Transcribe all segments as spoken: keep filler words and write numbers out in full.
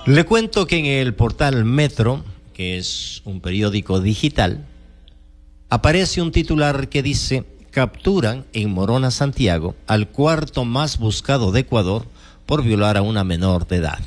Le cuento que en el portal Metro, que es un periódico digital, aparece un titular que dice: capturan en Morona, Santiago, al cuarto más buscado de Ecuador por violar a una menor de edad.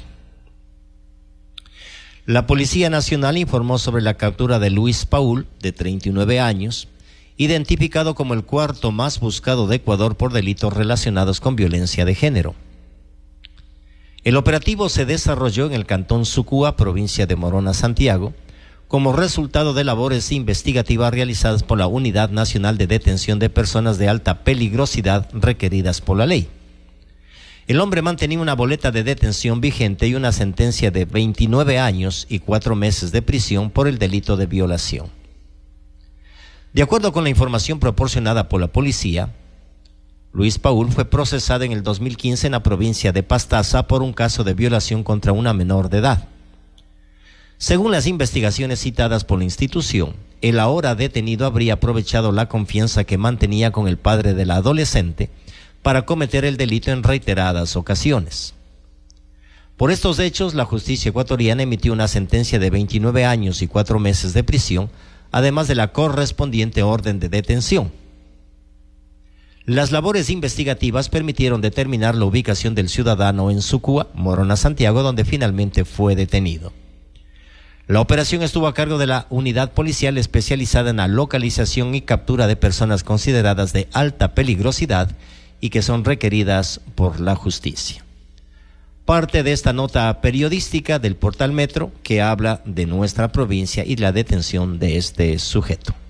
La Policía Nacional informó sobre la captura de Luis Paul, de treinta y nueve años, identificado como el cuarto más buscado de Ecuador por delitos relacionados con violencia de género. El operativo se desarrolló en el cantón Sucúa, provincia de Morona, Santiago, como resultado de labores investigativas realizadas por la Unidad Nacional de Detención de Personas de Alta Peligrosidad requeridas por la ley. El hombre mantenía una boleta de detención vigente y una sentencia de veintinueve años y cuatro meses de prisión por el delito de violación. De acuerdo con la información proporcionada por la policía, Luis Paul fue procesado en el dos mil quince en la provincia de Pastaza por un caso de violación contra una menor de edad. Según las investigaciones citadas por la institución, el ahora detenido habría aprovechado la confianza que mantenía con el padre de la adolescente para cometer el delito en reiteradas ocasiones. Por estos hechos, la justicia ecuatoriana emitió una sentencia de veintinueve años y cuatro meses de prisión, además de la correspondiente orden de detención. Las labores investigativas permitieron determinar la ubicación del ciudadano en Sucúa, Morona, Santiago, donde finalmente fue detenido. La operación estuvo a cargo de la unidad policial especializada en la localización y captura de personas consideradas de alta peligrosidad y que son requeridas por la justicia. Parte de esta nota periodística del portal Metro que habla de nuestra provincia y la detención de este sujeto.